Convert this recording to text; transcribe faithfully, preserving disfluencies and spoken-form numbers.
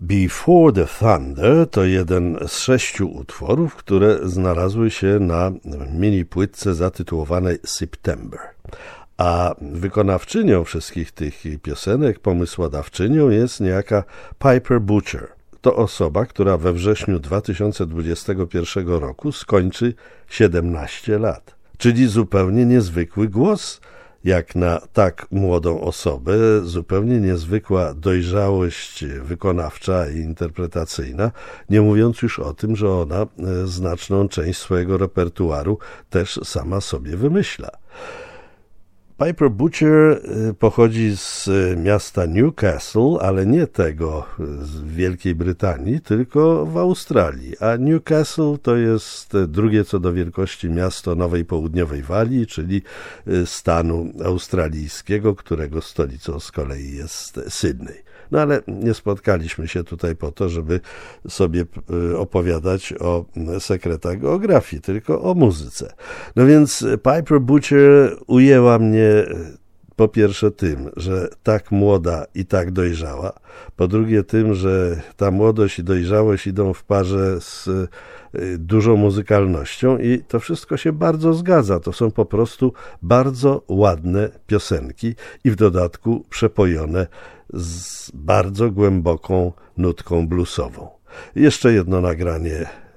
Before the Thunder to jeden z sześciu utworów, które znalazły się na mini płytce zatytułowanej September. A wykonawczynią wszystkich tych piosenek, pomysłodawczynią jest niejaka Piper Butcher. To osoba, która we wrześniu dwa tysiące dwudziestego pierwszego roku skończy siedemnaście lat. Czyli zupełnie niezwykły głos, jak na tak młodą osobę, zupełnie niezwykła dojrzałość wykonawcza i interpretacyjna, nie mówiąc już o tym, że ona znaczną część swojego repertuaru też sama sobie wymyśla. Piper Butcher pochodzi z miasta Newcastle, ale nie tego z Wielkiej Brytanii, tylko w Australii. A Newcastle to jest drugie co do wielkości miasto Nowej Południowej Walii, czyli stanu australijskiego, którego stolicą z kolei jest Sydney. No ale nie spotkaliśmy się tutaj po to, żeby sobie opowiadać o sekretach geografii, tylko o muzyce. No więc Piper Butcher ujęła mnie po pierwsze tym, że tak młoda i tak dojrzała, po drugie tym, że ta młodość i dojrzałość idą w parze z dużą muzykalnością i to wszystko się bardzo zgadza. To są po prostu bardzo ładne piosenki i w dodatku przepojone z bardzo głęboką nutką bluesową. Jeszcze jedno nagranie